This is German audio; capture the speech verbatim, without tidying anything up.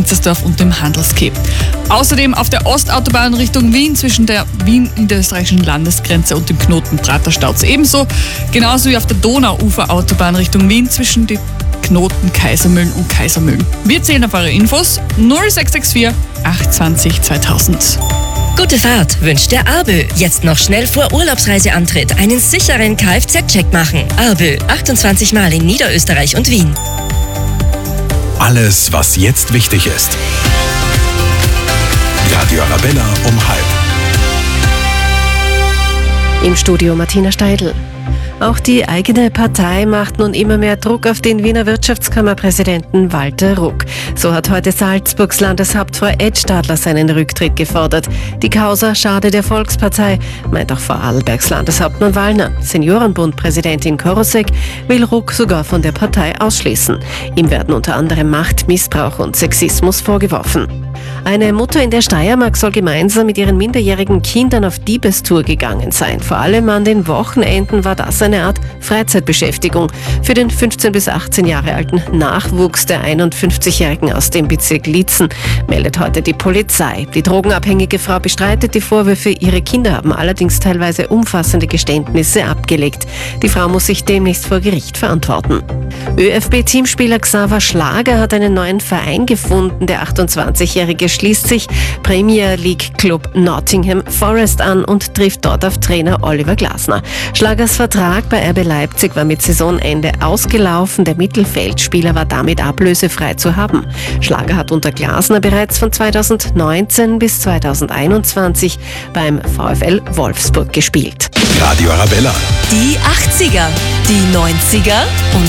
Wenzersdorf und dem Handelsquai. Außerdem auf der Ostautobahn Richtung Wien zwischen der wien-niederösterreichischen Landesgrenze und dem Knoten Praterstauz. Ebenso genauso wie auf der Donauuferautobahn Richtung Wien zwischen den Knoten Kaisermühlen und Kaisermühlen. Wir zählen auf eure Infos null sechs sechs vier acht zwei null zweitausend. Gute Fahrt wünscht der Arbö. Jetzt noch schnell vor Urlaubsreiseantritt einen sicheren Kfz-Check machen. Arbö, achtundzwanzig Mal in Niederösterreich und Wien. Alles, was jetzt wichtig ist. Radio Arabella um halb. Im Studio Martina Steidl. Auch die eigene Partei macht nun immer mehr Druck auf den Wiener Wirtschaftskammerpräsidenten Walter Ruck. So hat heute Salzburgs Landeshauptfrau Ed Stadler seinen Rücktritt gefordert. Die Causa schade der Volkspartei, meint auch Vorarlbergs Landeshauptmann Wallner. Seniorenbundpräsidentin Korosek will Ruck sogar von der Partei ausschließen. Ihm werden unter anderem Machtmissbrauch und Sexismus vorgeworfen. Eine Mutter in der Steiermark soll gemeinsam mit ihren minderjährigen Kindern auf Diebestour gegangen sein. Vor allem an den Wochenenden war das eine Art Freizeitbeschäftigung für den fünfzehn bis achtzehn Jahre alten Nachwuchs der einundfünfzigjährigen aus dem Bezirk Liezen, meldet heute die Polizei. Die drogenabhängige Frau bestreitet die Vorwürfe, ihre Kinder haben allerdings teilweise umfassende Geständnisse abgelegt. Die Frau muss sich demnächst vor Gericht verantworten. ÖFB-Teamspieler Xaver Schlager hat einen neuen Verein gefunden. Der achtundzwanzigjährige schließt sich Premier League Club Nottingham Forest an und trifft dort auf Trainer Oliver Glasner. Schlagers Vertrag bei R B Leipzig war mit Saisonende ausgelaufen. Der Mittelfeldspieler war damit ablösefrei zu haben. Schlager hat unter Glasner bereits von zweitausendneunzehn bis zweitausendeinundzwanzig beim VfL Wolfsburg gespielt. Radio Arabella. Die achtziger, die neunziger und